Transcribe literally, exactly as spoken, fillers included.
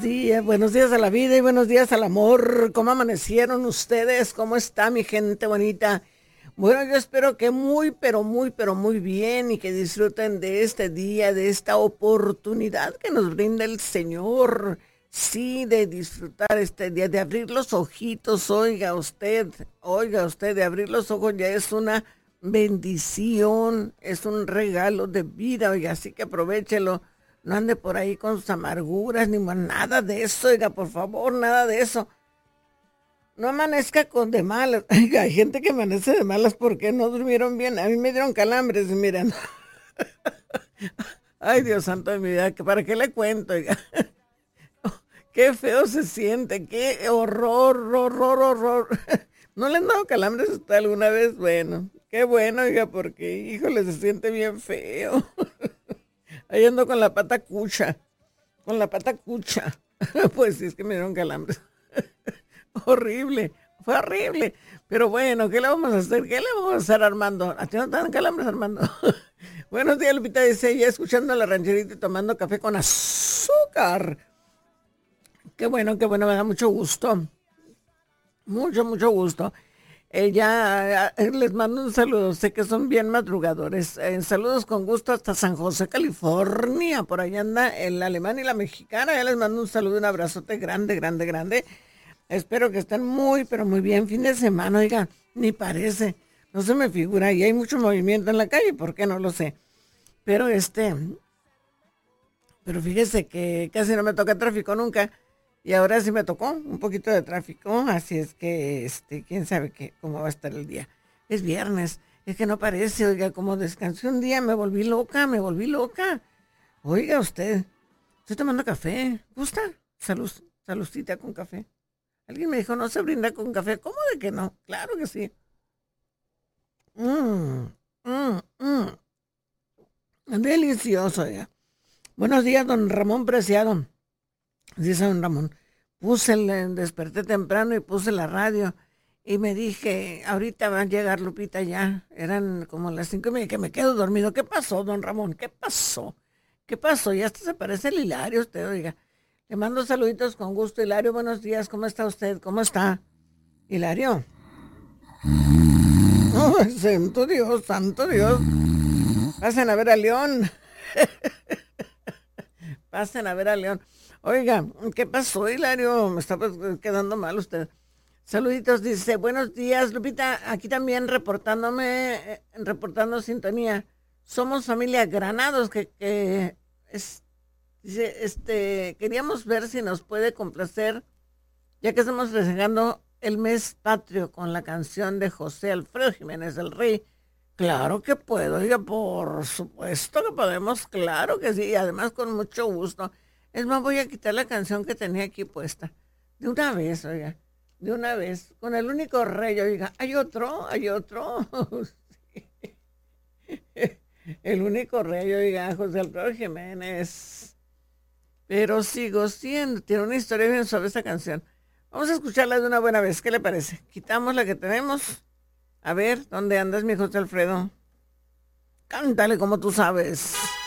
Días, buenos días a la vida y buenos días al amor. ¿Cómo amanecieron ustedes? ¿Cómo está mi gente bonita? Bueno, yo espero que muy, pero muy, pero muy bien y que disfruten de este día, de esta oportunidad que nos brinda el Señor. Sí, de disfrutar este día, de abrir los ojitos, oiga usted, oiga usted, de abrir los ojos ya es una bendición, es un regalo de vida, oiga, así que aprovéchelo. No ande por ahí con sus amarguras, ni más nada de eso, oiga, por favor, nada de eso. No amanezca con de malas. Oiga, hay gente que amanece de malas porque no durmieron bien. A mí me dieron calambres, miren. Ay, Dios santo de mi vida, que ¿para qué le cuento, oiga? Qué feo se siente, qué horror, horror, horror. ¿No le han dado calambres a usted alguna vez? Bueno, qué bueno, oiga, porque, híjole, se siente bien feo. Ahí ando con la pata cucha, con la pata cucha. Pues sí, es que me dieron calambres. Horrible, fue horrible. Pero bueno, ¿qué le vamos a hacer? ¿Qué le vamos a hacer, Armando? ¿A ti no te dan calambres, Armando? Buenos días, Lupita, dice, ya escuchando la rancherita y tomando café con azúcar. Qué bueno, qué bueno, me da mucho gusto. Mucho, mucho gusto. Ella, eh, les mando un saludo, sé que son bien madrugadores. Eh, saludos con gusto hasta San José, California. Por allá anda el alemán y la mexicana. Ya les mando un saludo, un abrazote grande, grande, grande. Espero que estén muy, pero muy bien. Fin de semana, oiga, ni parece. No se me figura. Y hay mucho movimiento en la calle, ¿por qué? No lo sé. Pero este, pero fíjese que casi no me toca tráfico nunca. Y ahora sí me tocó un poquito de tráfico, así es que, este, quién sabe qué, cómo va a estar el día. Es viernes, es que no parece, oiga, como descansé un día, me volví loca, me volví loca. Oiga usted, estoy tomando café, ¿gusta? Salud, saludcita con café. Alguien me dijo, no se brinda con café, ¿cómo de que no? Claro que sí. Mmm, mmm, mmm, delicioso, oiga. Buenos días, don Ramón Preciado. Dice don Ramón, puse el, desperté temprano y puse la radio y me dije, ahorita va a llegar Lupita ya, eran como las cinco y media que me quedo dormido. ¿Qué pasó, don Ramón? ¿Qué pasó? ¿Qué pasó? Ya hasta se parece el Hilario usted, oiga. Le mando saluditos con gusto, Hilario, buenos días, ¿cómo está usted? ¿Cómo está? Hilario. Oh, santo Dios, santo Dios. Pasen a ver a León. Pasen a ver a León. Oiga, ¿qué pasó, Hilario? Me está pues, quedando mal usted. Saluditos, dice, buenos días, Lupita, aquí también reportándome, eh, reportando sintonía. Somos familia Granados, que, que es, dice, este, queríamos ver si nos puede complacer, ya que estamos festejando el mes patrio con la canción de José Alfredo Jiménez del Rey. Claro que puedo, oiga, por supuesto que podemos, claro que sí, y además con mucho gusto. Es más, voy a quitar la canción que tenía aquí puesta. De una vez, oiga, de una vez, con el único rey, oiga, hay otro, hay otro. Sí. El único rey, oiga, José Alfredo Jiménez. Pero sigo siendo, tiene una historia bien suave esta canción. Vamos a escucharla de una buena vez, ¿qué le parece? Quitamos la que tenemos. A ver, ¿dónde andas, mi José Alfredo? Cántale como tú sabes.